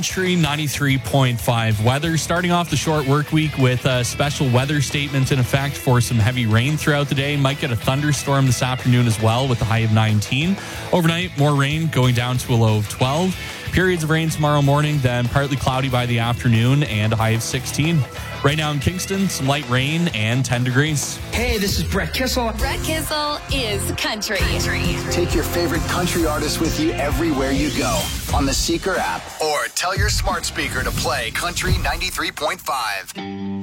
Country 93.5 weather. Starting off the short work week with a special weather statement in effect for some heavy rain throughout the day. Might get a thunderstorm this afternoon as well with a high of 19. Overnight, more rain going down to a low of 12. Periods of rain tomorrow morning, then partly cloudy by the afternoon and a high of 16. Right now in Kingston, some light rain and 10 degrees. Hey, this is Brett Kissel. Brett Kissel is country. Take your favorite country artists with you everywhere you go on the Seeker app or tell your smart speaker to play Country 93.5.